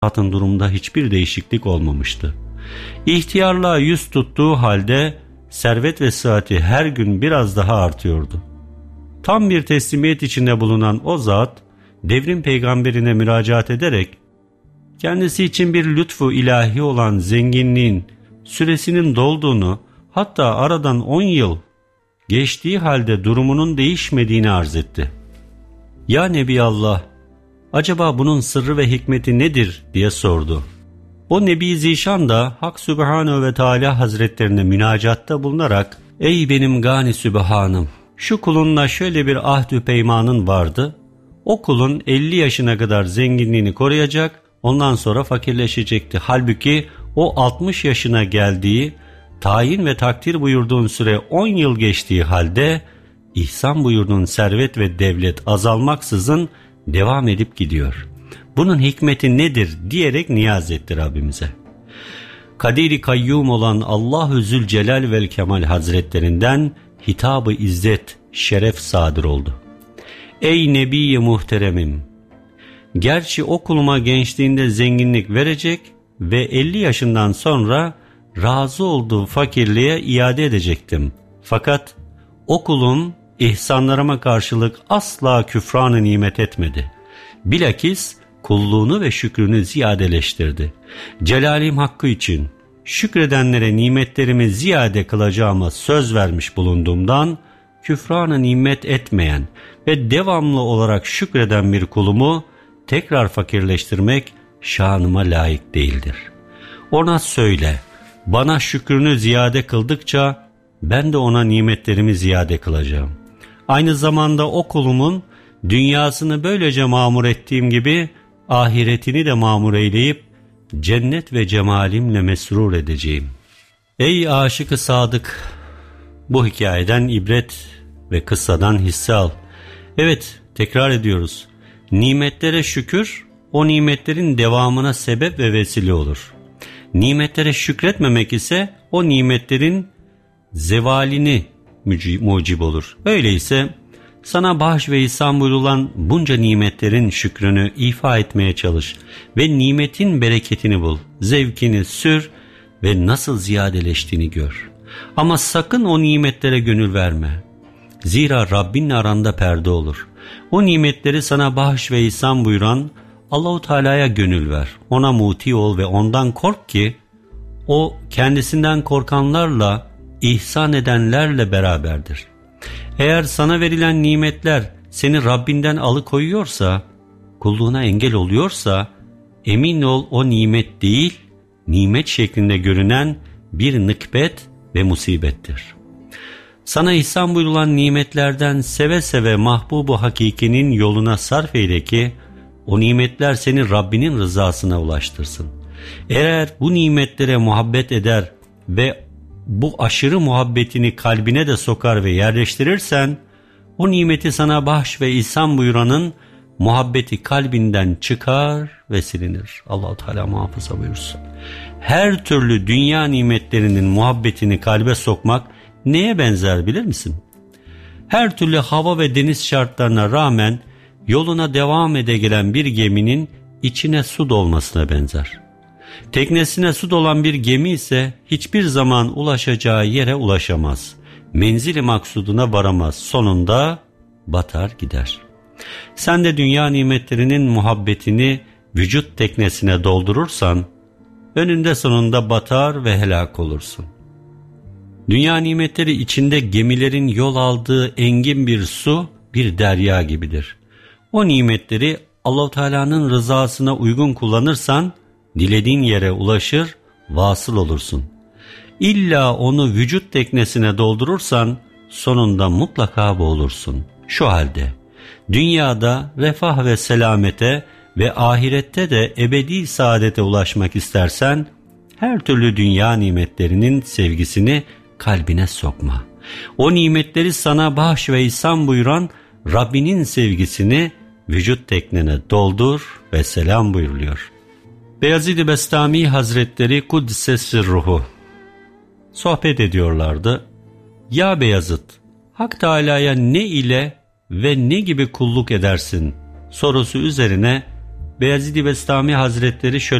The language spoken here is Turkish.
hayatın durumunda hiçbir değişiklik olmamıştı. İhtiyarlığa yüz tuttuğu halde servet ve sıhhati her gün biraz daha artıyordu. Tam bir teslimiyet içinde bulunan o zat, devrin peygamberine müracaat ederek, kendisi için bir lütfu ilahi olan zenginliğin süresinin dolduğunu, hatta aradan 10 yıl geçtiği halde durumunun değişmediğini arz etti. "Ya Nebiyallah, acaba bunun sırrı ve hikmeti nedir?" diye sordu. O Nebi Zişan da Hak Sübhanehu ve Teala Hazretlerine münacatta bulunarak, "Ey benim gani Sübhanım, şu kulunla şöyle bir ahdü peymanın vardı. O kulun 50 yaşına kadar zenginliğini koruyacak, ondan sonra fakirleşecekti. Halbuki o 60 yaşına geldiği, tayin ve takdir buyurduğun süre 10 yıl geçtiği halde ihsan buyurduğun servet ve devlet azalmaksızın devam edip gidiyor. Bunun hikmeti nedir?" diyerek niyaz etti Rabbimize. Kadir-i kayyum olan Allah-u Zülcelal vel Kemal Hazretlerinden hitab-ı izzet, şeref sadır oldu. "Ey Nebi-i muhteremim, gerçi o kuluma gençliğinde zenginlik verecek ve 50 yaşından sonra razı olduğu fakirliğe iade edecektim. Fakat o kulum ihsanlarıma karşılık asla küfran-ı nimet etmedi. Bilakis kulluğunu ve şükrünü ziyadeleştirdi. Celalim hakkı için şükredenlere nimetlerimi ziyade kılacağıma söz vermiş bulunduğumdan, küfran-ı nimet etmeyen ve devamlı olarak şükreden bir kulumu tekrar fakirleştirmek şanıma layık değildir. Ona söyle, bana şükrünü ziyade kıldıkça ben de ona nimetlerimi ziyade kılacağım. Aynı zamanda o kulumun dünyasını böylece mamur ettiğim gibi ahiretini de mamur eyleyip cennet ve cemalimle mesrur edeceğim." Ey aşık-ı sadık, bu hikayeden ibret ve kıssadan hisse al. Evet, tekrar ediyoruz. Nimetlere şükür, o nimetlerin devamına sebep ve vesile olur. Nimetlere şükretmemek ise o nimetlerin zevalini mucib olur. Öyleyse sana bahş ve ihsan buyurulan bunca nimetlerin şükrünü ifa etmeye çalış ve nimetin bereketini bul, zevkini sür ve nasıl ziyadeleştiğini gör. Ama sakın o nimetlere gönül verme. Zira Rabbinle aranda perde olur. O nimetleri sana bahş ve ihsan buyuran Allahu Teala'ya gönül ver. Ona muti ol ve ondan kork ki o kendisinden korkanlarla, ihsan edenlerle beraberdir. Eğer sana verilen nimetler seni Rabbinden alıkoyuyorsa, kulluğuna engel oluyorsa, emin ol o nimet değil, nimet şeklinde görünen bir nıkbet ve musibettir. Sana ihsan buyurulan nimetlerden seve seve mahbubu hakikinin yoluna sarf eyle ki, o nimetler seni Rabbinin rızasına ulaştırsın. Eğer bu nimetlere muhabbet eder ve bu aşırı muhabbetini kalbine de sokar ve yerleştirirsen, o nimeti sana bahş ve ihsan buyuranın muhabbeti kalbinden çıkar ve silinir. Allah-u Teala muhafaza buyursun. Her türlü dünya nimetlerinin muhabbetini kalbe sokmak neye benzer bilir misin? Her türlü hava ve deniz şartlarına rağmen yoluna devam gelen bir geminin içine su dolmasına benzer. Teknesine su dolan bir gemi ise hiçbir zaman ulaşacağı yere ulaşamaz. Menzili maksuduna varamaz. Sonunda batar gider. Sen de dünya nimetlerinin muhabbetini vücut teknesine doldurursan, önünde sonunda batar ve helak olursun. Dünya nimetleri içinde gemilerin yol aldığı engin bir su, bir derya gibidir. O nimetleri Allah-u Teala'nın rızasına uygun kullanırsan, dilediğin yere ulaşır, vasıl olursun. İlla onu vücut teknesine doldurursan, sonunda mutlaka boğulursun. Şu halde, dünyada refah ve selamete ve ahirette de ebedi saadete ulaşmak istersen, her türlü dünya nimetlerinin sevgisini kalbine sokma. O nimetleri sana bahş ve ihsan buyuran Rabbinin sevgisini vücut teknene doldur ve selam buyuruluyor. Beyazid-i Bestami Hazretleri Kuddise Sirruhu sohbet ediyorlardı. Ya Beyazıt, Hak Teâlâ'ya ne ile ve ne gibi kulluk edersin sorusu üzerine Beyazid-i Bestami Hazretleri şöyle